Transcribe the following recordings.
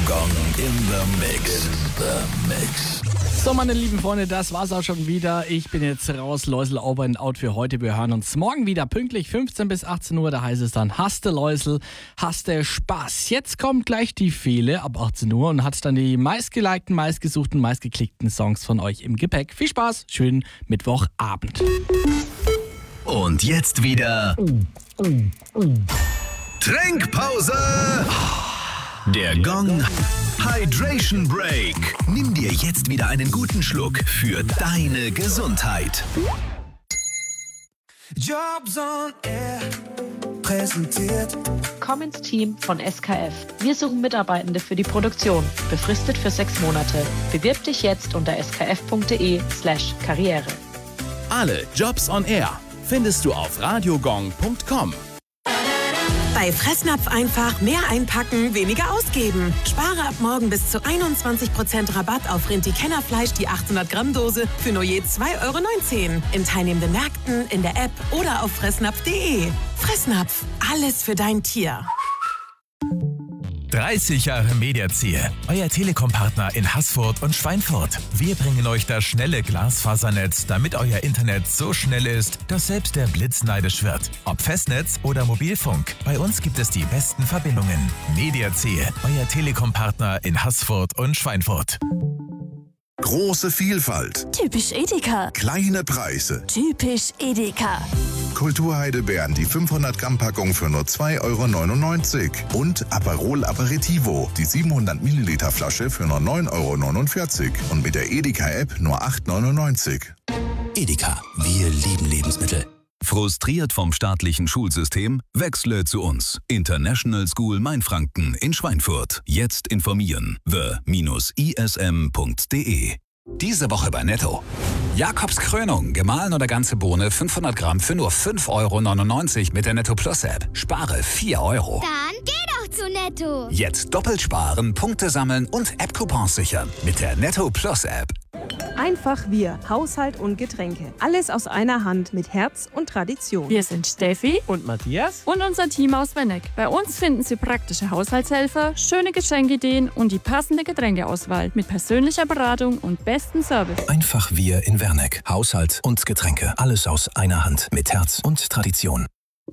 Gong in the Mix. So, meine lieben Freunde, das war's auch schon wieder. Ich bin jetzt raus. Läusel over and out für heute. Wir hören uns morgen wieder pünktlich 15 bis 18 Uhr. Da heißt es dann, hast du Läusel, hast du Spaß. Jetzt kommt gleich die Fele ab 18 Uhr und hat dann die meistgelikten, meistgesuchten, meistgeklickten Songs von euch im Gepäck. Viel Spaß, schönen Mittwochabend. Und jetzt wieder Trinkpause. Der Gong Hydration Break. Nimm dir jetzt wieder einen guten Schluck für deine Gesundheit. Jobs on Air präsentiert. Komm ins Team von SKF. Wir suchen Mitarbeitende für die Produktion. Befristet für 6 Monate. Bewirb dich jetzt unter skf.de/karriere. Alle Jobs on Air findest du auf radiogong.com. Bei Fressnapf einfach mehr einpacken, weniger ausgeben. Spare ab morgen bis zu 21% Rabatt auf Rinti-Kennerfleisch, die 800 Gramm Dose für nur je 2,19 € in teilnehmenden Märkten, in der App oder auf fressnapf.de. Fressnapf, alles für dein Tier. 30 Jahre Mediaziel, euer Telekom-Partner in Haßfurt und Schweinfurt. Wir bringen euch das schnelle Glasfasernetz, damit euer Internet so schnell ist, dass selbst der Blitz neidisch wird. Ob Festnetz oder Mobilfunk, bei uns gibt es die besten Verbindungen. Mediaziel, euer Telekom-Partner in Haßfurt und Schweinfurt. Große Vielfalt. Typisch Edeka. Kleine Preise. Typisch Edeka. Kulturheidelbeeren, die 500 Gramm Packung für nur 2,99 € und Aperol Aperitivo, die 700 Milliliter Flasche für nur 9,49 € und mit der Edeka-App nur 8,99 €. Edeka, wir lieben Lebensmittel. Frustriert vom staatlichen Schulsystem? Wechsle zu uns. International School Mainfranken in Schweinfurt. Jetzt informieren. the-ism.de. Diese Woche bei Netto. Jakobs Krönung, gemahlen oder ganze Bohne, 500 Gramm für nur 5,99 € mit der Netto Plus App. Spare 4 €. Dann geh doch zu Netto. Jetzt doppelt sparen, Punkte sammeln und App-Coupons sichern mit der Netto Plus App. Einfach wir, Haushalt und Getränke. Alles aus einer Hand mit Herz und Tradition. Wir sind Steffi und Matthias und unser Team aus Wenneck. Bei uns finden Sie praktische Haushaltshelfer, schöne Geschenkideen und die passende Getränkeauswahl mit persönlicher Beratung und besten Service. Einfach wir in Werneck. Haushalt und Getränke. Alles aus einer Hand mit Herz und Tradition.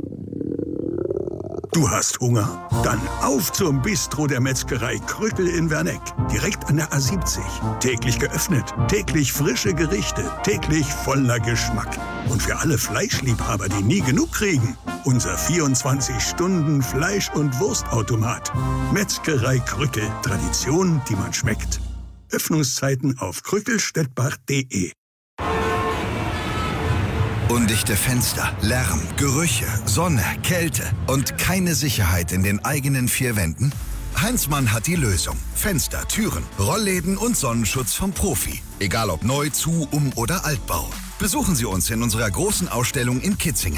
Du hast Hunger? Dann auf zum Bistro der Metzgerei Krückel in Werneck. Direkt an der A70. Täglich geöffnet, täglich frische Gerichte, täglich voller Geschmack. Und für alle Fleischliebhaber, die nie genug kriegen, unser 24-Stunden-Fleisch- und Wurstautomat. Metzgerei Krückel. Tradition, die man schmeckt. Öffnungszeiten auf krückelstettbach.de. Undichte Fenster, Lärm, Gerüche, Sonne, Kälte und keine Sicherheit in den eigenen 4 Wänden? Heinzmann hat die Lösung. Fenster, Türen, Rollläden und Sonnenschutz vom Profi. Egal ob neu, zu, um oder Altbau. Besuchen Sie uns in unserer großen Ausstellung in Kitzingen.